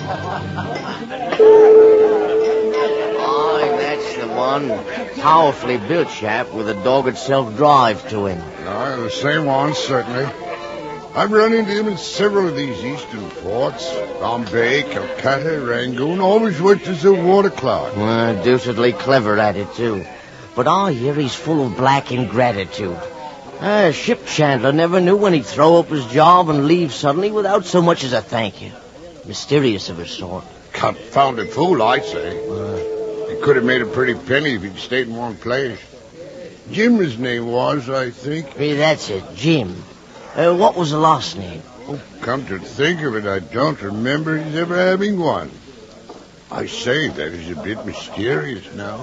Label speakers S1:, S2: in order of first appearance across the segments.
S1: Oh, that's the one. Powerfully built chap with a dogged self-drive to him.
S2: The same one, certainly. I've run into him in several of these eastern ports. Bombay, Calcutta, Rangoon, always worked as a water clock.
S1: Deucedly clever at it, too. But I hear he's full of black ingratitude. A ship chandler never knew when he'd throw up his job and leave suddenly without so much as a thank you. Mysterious of his sort.
S2: Confounded fool, I'd say. He could have made a pretty penny if he'd stayed in one place. Jim, his name was, I think.
S1: Hey, that's it, Jim. What was the last name?
S2: Oh, come to think of it, I don't remember his ever having one. I say, that is a bit mysterious now.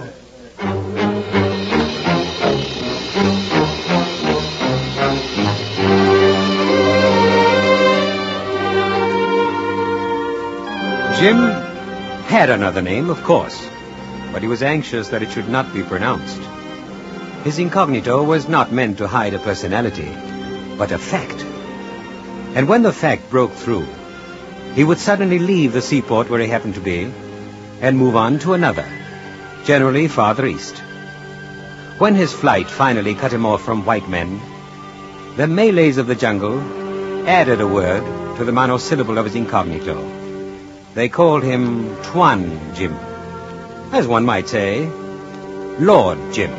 S3: Jim had another name, of course, but he was anxious that it should not be pronounced. His incognito was not meant to hide a personality, but a fact. And when the fact broke through, he would suddenly leave the seaport where he happened to be and move on to another, generally farther east. When his flight finally cut him off from white men, the Malays of the jungle added a word to the monosyllable of his incognito. They called him Tuan Jim. As one might say, Lord Jim.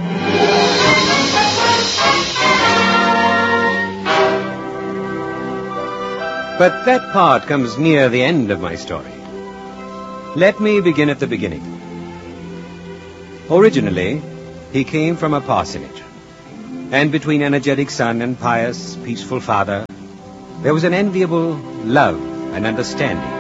S3: But that part comes near the end of my story. Let me begin at the beginning. Originally, he came from a parsonage. And between energetic son and pious, peaceful father, there was an enviable love and understanding.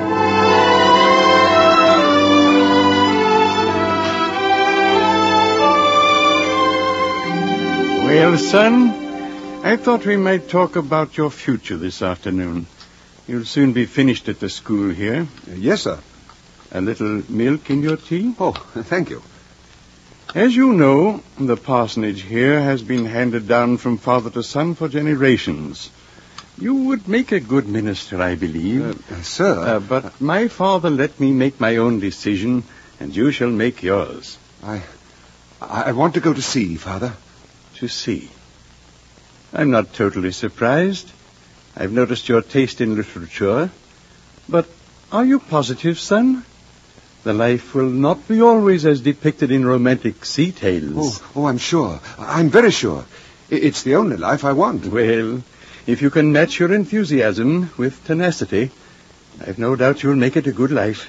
S4: Well, son, I thought we might talk about your future this afternoon. You'll soon be finished at the school here.
S5: Yes, sir.
S4: A little milk in your tea?
S5: Oh, thank you.
S4: As you know, the parsonage here has been handed down from father to son for generations. You would make a good minister, I believe.
S5: Sir.
S4: But my father let me make my own decision, and you shall make yours.
S5: I want to go to sea, Father.
S4: To sea. I'm not totally surprised. I've noticed your taste in literature. But are you positive, son? The life will not be always as depicted in romantic sea tales.
S5: Oh, I'm sure. I'm very sure. It's the only life I want.
S4: Well, if you can match your enthusiasm with tenacity, I've no doubt you'll make it a good life.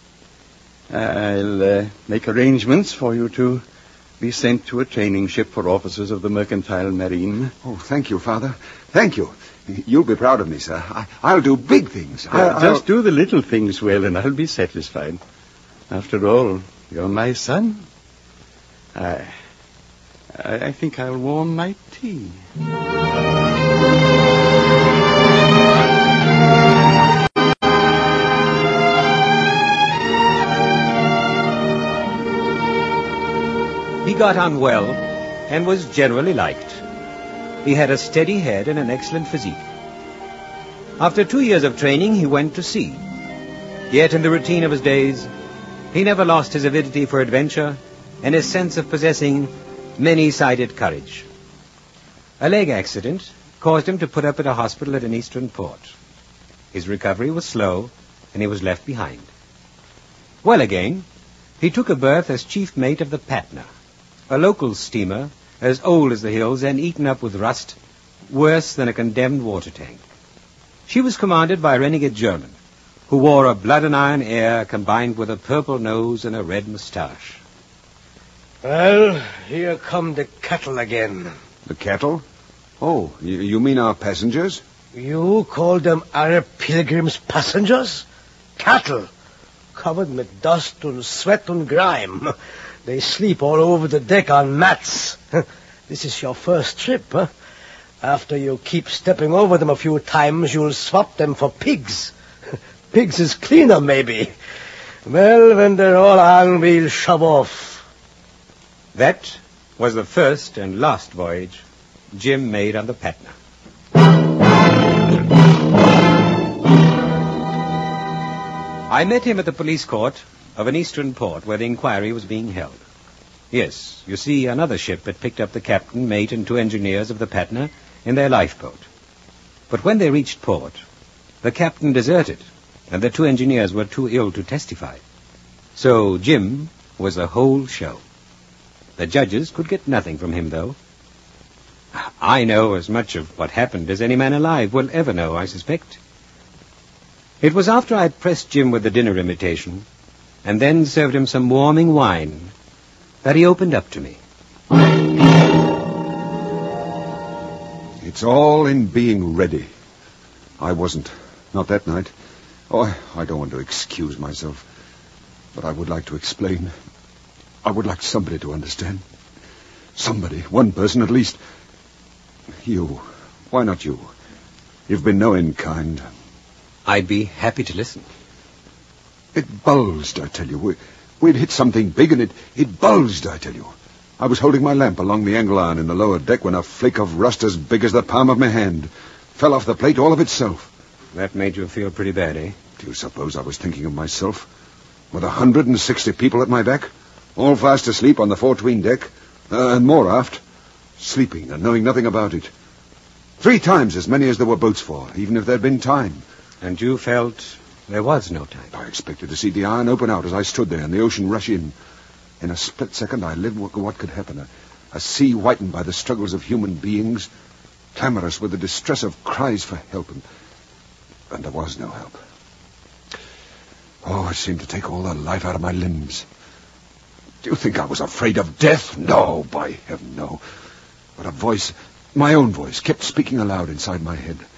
S4: I'll make arrangements for you to be sent to a training ship for officers of the Mercantile Marine.
S5: Oh, thank you, Father. Thank you. You'll be proud of me, sir. I'll do big things.
S4: Just do the little things well, and I'll be satisfied. After all, you're my son. I think I'll warm my tea.
S3: He got on well and was generally liked. He had a steady head and an excellent physique. After 2 years of training, he went to sea. Yet in the routine of his days, he never lost his avidity for adventure and his sense of possessing many-sided courage. A leg accident caused him to put up at a hospital at an eastern port. His recovery was slow, and he was left behind. Well again, he took a berth as chief mate of the Patna, a local steamer as old as the hills and eaten up with rust, worse than a condemned water tank. She was commanded by a renegade German, who wore a blood-and-iron air combined with a purple nose and a red moustache.
S6: Well, here come the cattle again.
S5: The cattle? Oh, you mean our passengers?
S6: You call them Arab pilgrims passengers? Cattle, covered with dust and sweat and grime. They sleep all over the deck on mats. This is your first trip, huh? After you keep stepping over them a few times, you'll swap them for pigs. Pigs is cleaner, maybe. Well, when they're all on, we'll shove off.
S3: That was the first and last voyage Jim made on the Patna. I met him at the police court of an eastern port where the inquiry was being held. Yes, you see, another ship had picked up the captain, mate, and 2 engineers of the Patna in their lifeboat. But when they reached port, the captain deserted, and the 2 engineers were too ill to testify. So Jim was the whole show. The judges could get nothing from him, though. I know as much of what happened as any man alive will ever know, I suspect. It was after I'd pressed Jim with the dinner invitation, and then served him some warming wine, that he opened up to me.
S5: It's all in being ready. I wasn't. Not that night. Oh, I don't want to excuse myself. But I would like to explain. I would like somebody to understand. Somebody, one person at least. You. Why not you? You've been knowing kind.
S3: I'd be happy to listen.
S5: It bulged, I tell you. We'd hit something big and it bulged, I tell you. I was holding my lamp along the angle iron in the lower deck when a flake of rust as big as the palm of my hand fell off the plate all of itself.
S3: That made you feel pretty bad, eh?
S5: Do you suppose I was thinking of myself? With 160 people at my back, all fast asleep on the fore-tween deck, and more aft, sleeping and knowing nothing about it. 3 times as many as there were boats for, even if there'd been time.
S3: And you felt there was no time?
S5: I expected to see the iron open out as I stood there and the ocean rush in. In a split second, I lived what could happen. A sea whitened by the struggles of human beings, clamorous with the distress of cries for help, and there was no help. Oh, it seemed to take all the life out of my limbs. Do you think I was afraid of death? No, by heaven, no. But a voice, my own voice, kept speaking aloud inside my head.